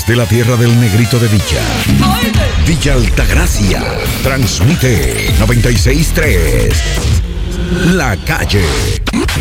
Desde la tierra del Negrito de Villa, Villa Altagracia, transmite 96.3. La Calle.